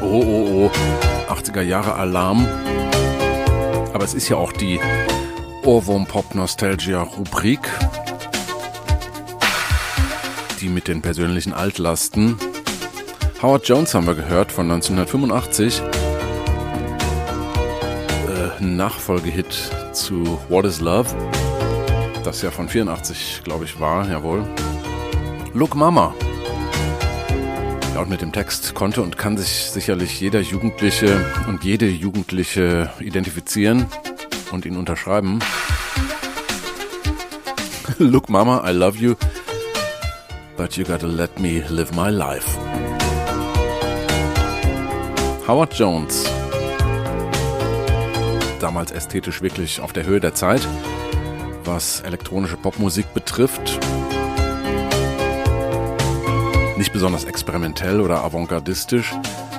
Oh, 80er Jahre Alarm. Aber es ist ja auch die Ohrwurm-Pop-Nostalgia-Rubrik, die mit den persönlichen Altlasten. Howard Jones haben wir gehört von 1985. Nachfolgehit zu What is Love, das ja von 84, glaube ich, war, jawohl. Look Mama. Ja, und mit dem Text konnte und kann sich sicherlich jeder Jugendliche und jede Jugendliche identifizieren und ihn unterschreiben. Look Mama, I love you, but you gotta let me live my life. Howard Jones. Damals ästhetisch wirklich auf der Höhe der Zeit, was elektronische Popmusik betrifft. Nicht besonders experimentell oder avantgardistisch,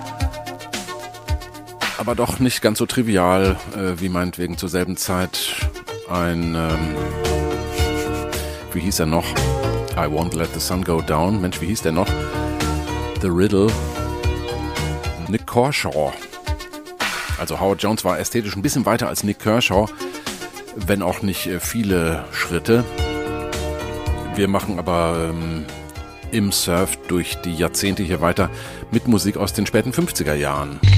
aber doch nicht ganz so trivial, wie meinetwegen zur selben Zeit ein, wie hieß er noch? I Won't Let the Sun Go Down. Mensch, wie hieß der noch? The Riddle. Nick Kershaw. Also Howard Jones war ästhetisch ein bisschen weiter als Nick Kershaw, wenn auch nicht viele Schritte. Wir machen aber im Surf durch die Jahrzehnte hier weiter mit Musik aus den späten 50er Jahren.